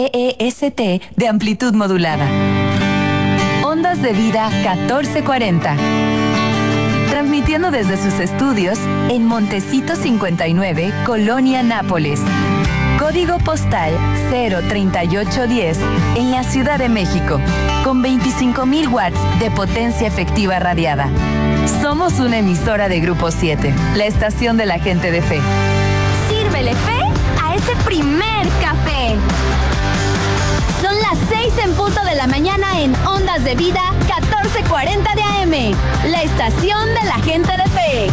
DEST de amplitud modulada. Ondas de Vida 1440. Transmitiendo desde sus estudios en Montecito 59, Colonia Nápoles. Código postal 03810 en la Ciudad de México, con 25,000 watts de potencia efectiva radiada. Somos una emisora de Grupo 7, la estación de la gente de fe. Sírvele fe a ese primer café. Son las 6 en punto de la mañana en Ondas de Vida 1440 de AM, la estación de la gente de fe.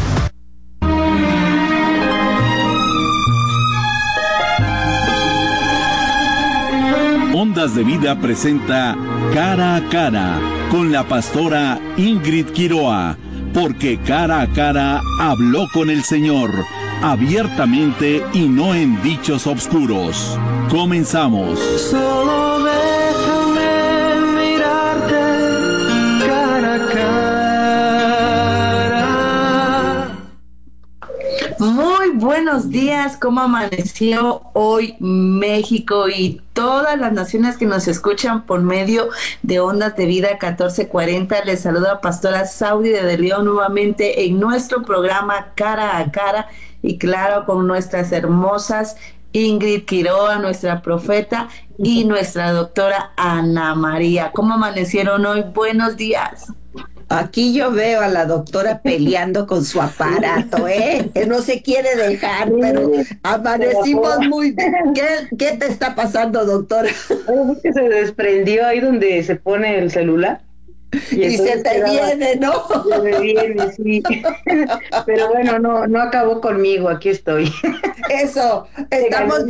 Ondas de Vida presenta Cara a Cara con la pastora Ingrid Quiroa, porque cara a cara habló con el Señor, abiertamente y no en dichos obscuros. Comenzamos. Solo déjame mirarte cara a cara. Muy buenos días, ¿cómo amaneció hoy México y todas las naciones que nos escuchan por medio de Ondas de Vida 1440? Les saluda Pastora Saudi de León nuevamente en nuestro programa Cara a Cara, y claro, con nuestras hermosas Ingrid Quiroa, nuestra profeta, y nuestra doctora Ana María. ¿Cómo amanecieron hoy? Buenos días. Aquí yo veo a la doctora peleando con su aparato, que no se quiere dejar, pero amanecimos muy bien. ¿Qué te está pasando, doctora? Es que se desprendió ahí donde se pone el celular. Y se te viene, ¿no? Se me viene, sí. Pero bueno, no acabó conmigo, aquí estoy. Eso, estamos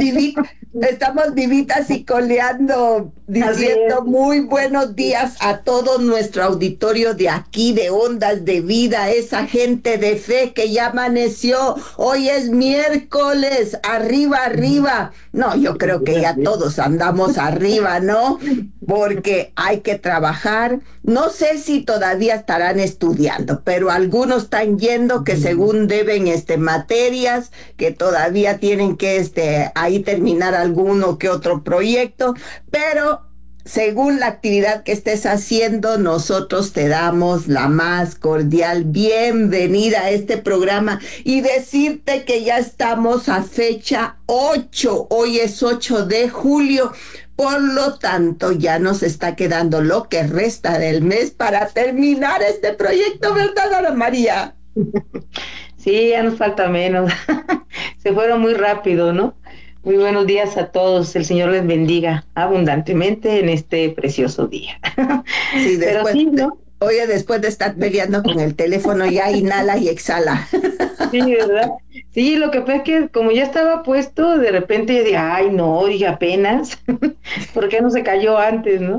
vivitas y coleando, diciendo muy buenos días a todo nuestro auditorio de aquí, de Ondas de Vida, esa gente de fe que ya amaneció. Hoy es miércoles, arriba. No, yo creo que ya todos andamos arriba, ¿no? Porque hay que trabajar. No sé si todavía estarán estudiando, pero algunos están yendo que según deben materias, que todavía tienen que ahí terminar alguno que otro proyecto, pero según la actividad que estés haciendo, nosotros te damos la más cordial bienvenida a este programa y decirte que ya estamos a fecha 8, hoy es 8 de julio, por lo tanto ya nos está quedando lo que resta del mes para terminar este proyecto, ¿verdad, Ana María? Sí, ya nos falta menos. Se fueron muy rápido, ¿no? Muy buenos días a todos. El Señor les bendiga abundantemente en este precioso día. Sí, Pero sí, ¿no? Oye, después de estar peleando con el teléfono, ya inhala y exhala. Sí, ¿verdad? Sí, lo que pasa es que como ya estaba puesto, de repente yo dije, ay, no, dije apenas. ¿Por qué no se cayó antes, no?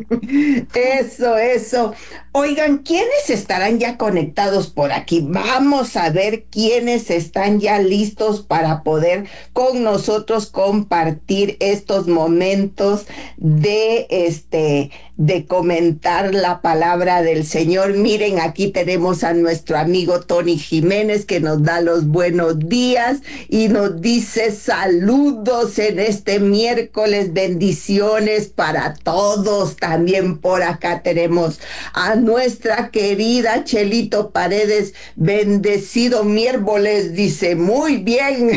Eso. Oigan, ¿quiénes estarán ya conectados por aquí? Vamos a ver quiénes están ya listos para poder con nosotros compartir estos momentos de comentar la palabra del Señor. Miren, aquí tenemos a nuestro amigo Tony Jiménez que nos da los buenos días y nos dice saludos en este miércoles, bendiciones para todos. También por acá tenemos a nuestra querida Chelito Paredes, bendecido miércoles, dice, muy bien.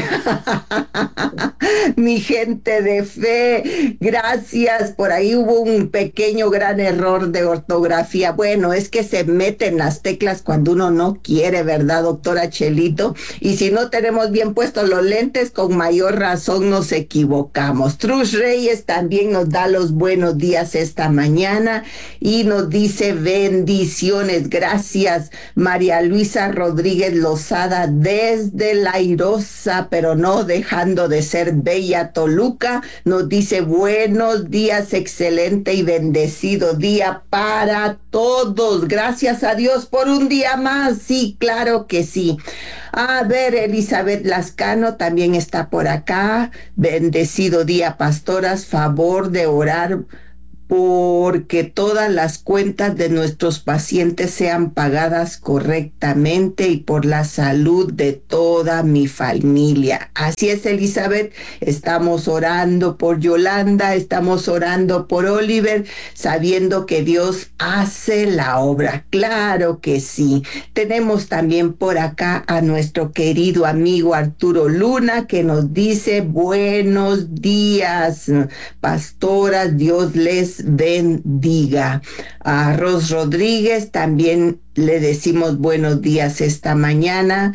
Mi gente de fe, gracias. Por ahí hubo un pequeño gran error de ortografía. Bueno, es que se meten las teclas cuando uno no quiere, ¿verdad, doctora Chelito? Y si no tenemos bien puestos los lentes, con mayor razón nos equivocamos. Trus Reyes también nos da los buenos días esta mañana y nos dice bendiciones, gracias. María Luisa Rodríguez Lozada desde La Airosa, pero no dejando de ser bella Toluca, nos dice buenos días, excelente y bendecido día para todos. Gracias a Dios por un día más. Sí, claro que sí. A ver, Elizabeth Lascano también está por acá. Bendecido día, pastoras, favor de orar porque todas las cuentas de nuestros pacientes sean pagadas correctamente y por la salud de toda mi familia. Así es, Elizabeth, estamos orando por Yolanda, estamos orando por Oliver, sabiendo que Dios hace la obra. Claro que sí. Tenemos también por acá a nuestro querido amigo Arturo Luna, que nos dice: buenos días, pastoras, Dios les bendiga. A Ros Rodríguez también le decimos buenos días esta mañana,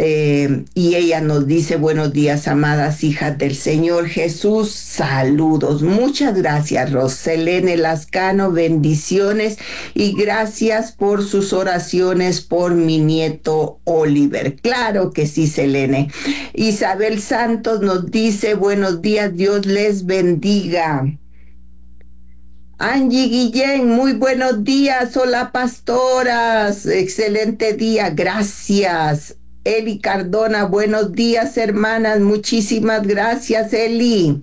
y ella nos dice: buenos días, amadas hijas del Señor Jesús, saludos. Muchas gracias, Ros. Selene Lascano, bendiciones y gracias por sus oraciones por mi nieto Oliver. Claro que sí, Selene. Isabel Santos nos dice: buenos días, Dios les bendiga. Angie Guillén, muy buenos días. Hola, pastoras. Excelente día. Gracias. Eli Cardona, buenos días, hermanas. Muchísimas gracias, Eli.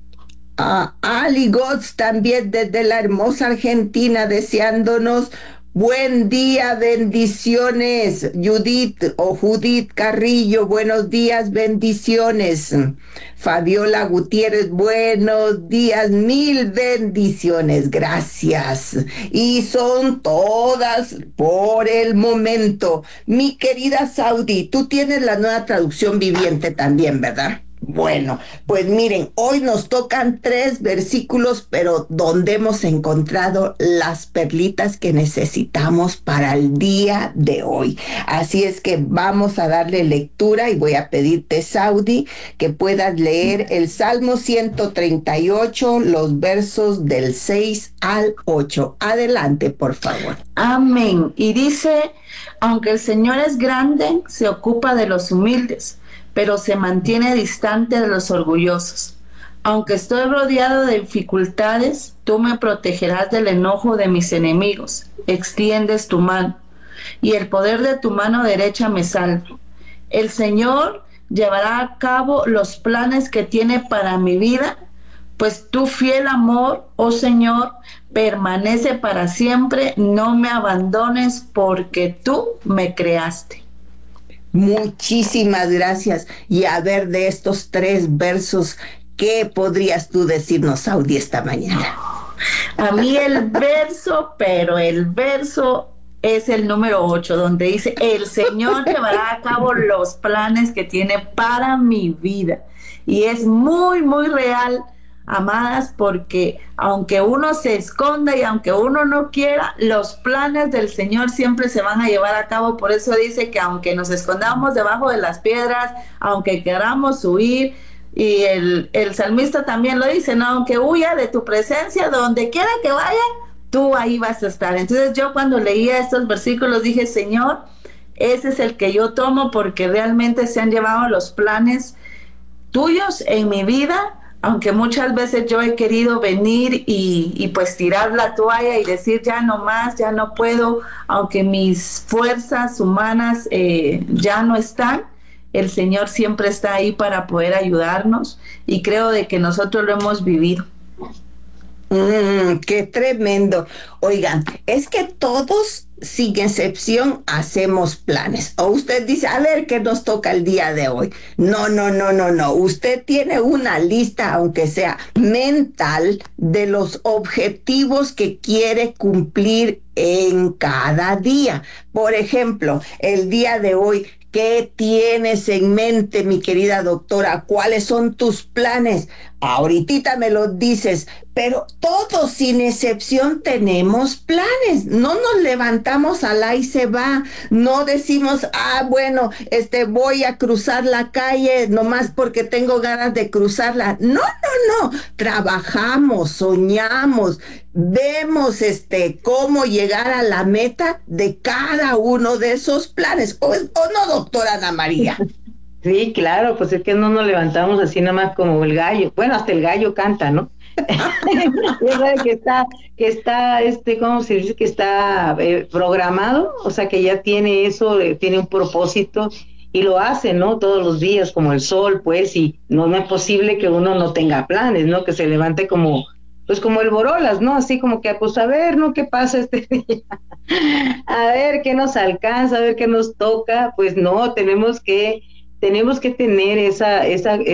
Ali Gotts también desde la hermosa Argentina, deseándonos buen día, bendiciones. Judith Carrillo, buenos días, bendiciones. Fabiola Gutiérrez, buenos días, mil bendiciones, gracias. Y son todas por el momento. Mi querida Saudi, tú tienes la nueva traducción viviente también, ¿verdad? Bueno, pues miren, hoy nos tocan 3 versículos, pero donde hemos encontrado las perlitas que necesitamos para el día de hoy. Así es que vamos a darle lectura y voy a pedirte, Saudi, que puedas leer el Salmo 138, los versos del 6 al 8. Adelante, por favor. Amén. Y dice: aunque el Señor es grande, se ocupa de los humildes, pero se mantiene distante de los orgullosos. Aunque estoy rodeado de dificultades, tú me protegerás del enojo de mis enemigos. Extiendes tu mano, y el poder de tu mano derecha me salva. El Señor llevará a cabo los planes que tiene para mi vida, pues tu fiel amor, oh Señor, permanece para siempre. No me abandones, porque tú me creaste. Muchísimas gracias. Y a ver, de estos 3 versos, ¿qué podrías tú decirnos, Saudi, esta mañana? A mí el verso es el número 8, donde dice: el Señor llevará a cabo los planes que tiene para mi vida. Y es muy, muy real, amadas, porque aunque uno se esconda y aunque uno no quiera, los planes del Señor siempre se van a llevar a cabo. Por eso dice que aunque nos escondamos debajo de las piedras, aunque queramos huir, y el salmista también lo dice, ¿no? Aunque huya de tu presencia, donde quiera que vaya, tú ahí vas a estar. Entonces yo, cuando leía estos versículos, dije: Señor, ese es el que yo tomo, porque realmente se han llevado los planes tuyos en mi vida. Aunque muchas veces yo he querido venir y pues tirar la toalla y decir: ya no más, ya no puedo, aunque mis fuerzas humanas ya no están, el Señor siempre está ahí para poder ayudarnos, y creo de que nosotros lo hemos vivido. Qué tremendo. Oigan, es que todos, sin excepción, hacemos planes. O usted dice: a ver, ¿qué nos toca el día de hoy? No. Usted tiene una lista, aunque sea mental, de los objetivos que quiere cumplir en cada día. Por ejemplo, el día de hoy, ¿qué tienes en mente, mi querida doctora? ¿Cuáles son tus planes? Ahorita me los dices, pero todos sin excepción tenemos planes. No nos levantamos al ahí se va, no decimos: bueno, voy a cruzar la calle nomás porque tengo ganas de cruzarla. No. Trabajamos, soñamos, vemos cómo llegar a la meta de cada uno de esos planes. ¿O no, doctora Ana María? Sí, claro, pues es que no nos levantamos así nada más como el gallo. Bueno, hasta el gallo canta, ¿no? Es verdad que está, ¿cómo se dice? Que está programado, o sea, que ya tiene eso, tiene un propósito y lo hace, ¿no? Todos los días, como el sol, pues, y no es posible que uno no tenga planes, ¿no? Que se levante como pues como el Borolas, ¿no? Así como que, pues a ver, ¿no? ¿Qué pasa este día? A ver qué nos alcanza, a ver qué nos toca. Pues no, tenemos que tener esa